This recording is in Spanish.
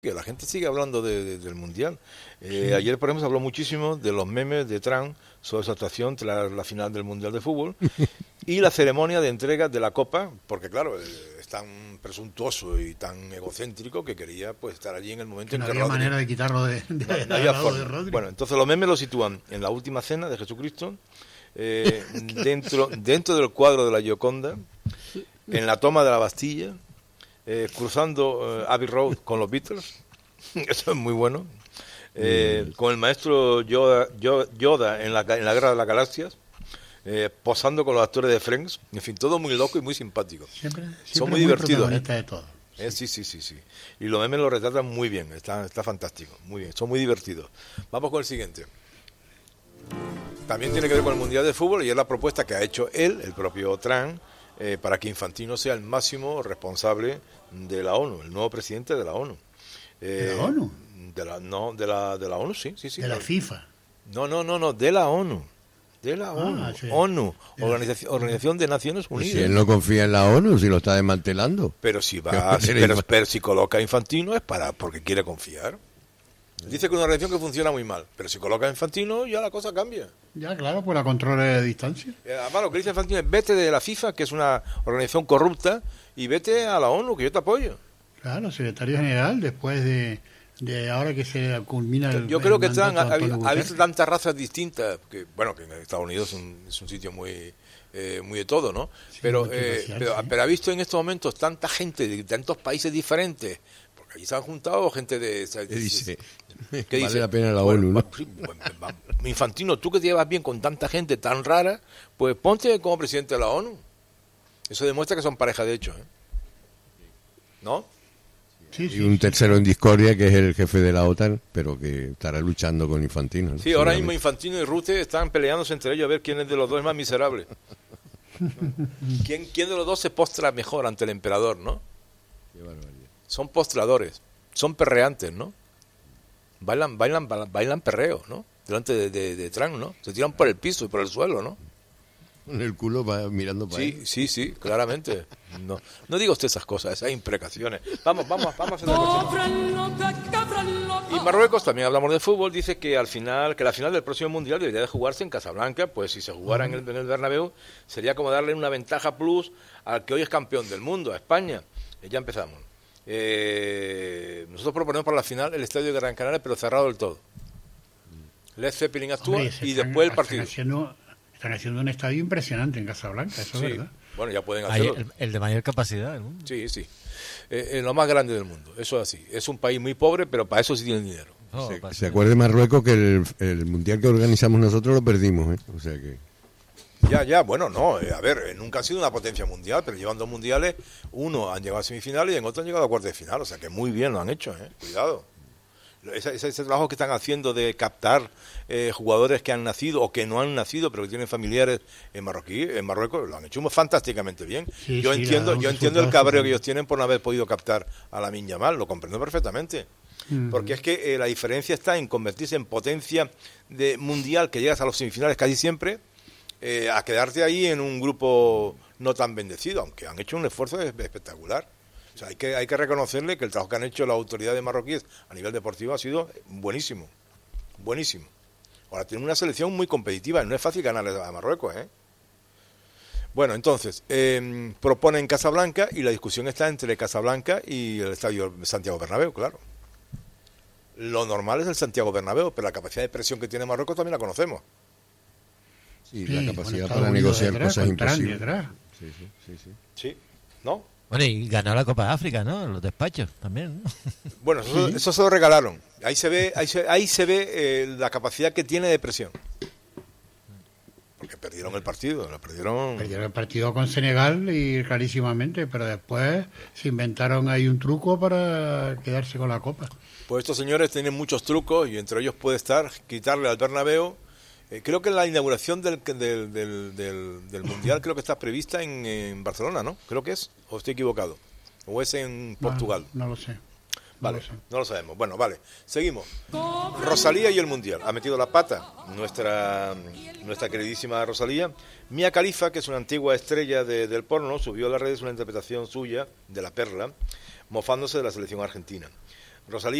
que la gente sigue hablando del Mundial. Ayer, por ejemplo, se habló muchísimo de los memes de Trump sobre su actuación tras la final del Mundial de Fútbol y la ceremonia de entrega de la Copa, porque claro, es tan presuntuoso y tan egocéntrico que quería pues estar allí en el momento en no que había Rodri... manera de quitarlo no había forma. Bueno, entonces los memes lo sitúan en la última cena de Jesucristo, dentro del cuadro de la Gioconda, en la toma de la Bastilla, cruzando Abbey Road con los Beatles, eso es muy bueno, con el maestro Yoda en la Guerra de las Galaxias, posando con los actores de Friends, en fin, todo muy loco y muy simpático. Siempre son muy divertidos. De todo. Sí. Y los memes lo retratan muy bien, está fantástico, muy bien, son muy divertidos. Vamos con el siguiente. También tiene que ver con el Mundial de Fútbol y es la propuesta que ha hecho él, el propio Trump, para que Infantino sea el máximo responsable de la ONU, el nuevo presidente de la ONU. ¿De la ONU? De la ONU, sí. ¿De la FIFA? No, de la ONU. De la ONU. Sí. ONU, Organización de Naciones Unidas. Pues si él no confía en la ONU, si lo está desmantelando. Pero si pero si coloca a Infantino es porque quiere confiar. Dice que es una organización que funciona muy mal, pero si coloca a Infantino ya la cosa cambia. Ya, claro, pues la controla de distancia. Además, lo que dice Infantino es vete de la FIFA, que es una organización corrupta, y vete a la ONU, que yo te apoyo. Claro, secretario general, después de ahora que se culmina el... Yo creo que ha visto tantas razas distintas, que bueno, que en Estados Unidos es un sitio muy de todo, ¿no? Sí, pero sí. ha visto en estos momentos tanta gente de tantos países diferentes, porque allí se han juntado gente de... ¿Qué dice? Vale la pena la ONU, ¿no? Infantino, tú que te llevas bien con tanta gente tan rara, pues ponte como presidente de la ONU. Eso demuestra que son pareja de hecho, ¿no? Sí, y un tercero en discordia, que es el jefe de la OTAN, pero que estará luchando con Infantino, ¿no? Sí, ahora mismo Infantino y Rutte están peleándose entre ellos a ver quién es de los dos es más miserable. ¿Quién de los dos se postra mejor ante el emperador, no? Qué barbaridad. Son postradores, son perreantes, ¿no? Bailan perreo, ¿no? Delante de Trump, ¿no? Se tiran por el piso y por el suelo, ¿no? Con el culo mirando para él. Sí, claramente. No diga usted esas cosas, esas imprecaciones. Vamos a hacer la próxima. Y Marruecos, también hablamos de fútbol, dice que la final del próximo Mundial debería de jugarse en Casablanca, pues si se jugara en el Bernabéu, sería como darle una ventaja plus al que hoy es campeón del mundo, a España. Ya empezamos. Nosotros proponemos para la final el estadio de Gran Canaria, pero cerrado del todo. Led Zeppelin actúa y después el partido. Están haciendo un estadio impresionante en Casablanca, eso es verdad. Bueno, ya pueden hacerlo. El de mayor capacidad del mundo. Sí. Lo más grande del mundo, eso es así. Es un país muy pobre, pero para eso sí tienen dinero. Se acuerde Marruecos que el mundial que organizamos nosotros lo perdimos, O sea que... Bueno, no, a ver, nunca han sido una potencia mundial, pero llevan 2 mundiales, uno han llegado a semifinales y en otro han llegado a cuartos de final, o sea que muy bien lo han hecho, cuidado. Ese trabajo que están haciendo de captar jugadores que han nacido o que no han nacido, pero que tienen familiares en Marruecos, lo han hecho fantásticamente bien. Sí, yo entiendo el cabreo que ellos tienen por no haber podido captar a Lamine Yamal, lo comprendo perfectamente. Porque es que la diferencia está en convertirse en potencia mundial, que llegas a los semifinales casi siempre, a quedarte ahí en un grupo no tan bendecido, aunque han hecho un esfuerzo espectacular. O sea, hay que reconocerle que el trabajo que han hecho las autoridades marroquíes a nivel deportivo ha sido buenísimo. Ahora, tienen una selección muy competitiva, no es fácil ganarle a Marruecos, Bueno, entonces, proponen Casablanca y la discusión está entre Casablanca y el estadio Santiago Bernabéu, claro. Lo normal es el Santiago Bernabéu, pero la capacidad de presión que tiene Marruecos también la conocemos. Sí, la capacidad para negociar cosas imposibles. Sí, ¿no? Bueno, y ganó la Copa de África, ¿no? Los despachos también, ¿no? Bueno, eso se lo regalaron. Ahí se ve la capacidad que tiene de presión. Porque perdieron el partido. Perdieron el partido con Senegal y clarísimamente, pero después se inventaron ahí un truco para quedarse con la Copa. Pues estos señores tienen muchos trucos y entre ellos puede estar quitarle al Bernabéu. Creo que la inauguración del Mundial creo que está prevista en Barcelona, ¿no? Creo que es, o estoy equivocado. O es en Portugal. No lo sé. Vale, no lo sabemos. Bueno, vale, seguimos. Rosalía y el Mundial. Ha metido la pata nuestra queridísima Rosalía. Mia Khalifa, que es una antigua estrella del porno, subió a las redes una interpretación suya de La Perla, mofándose de la selección argentina. Rosalía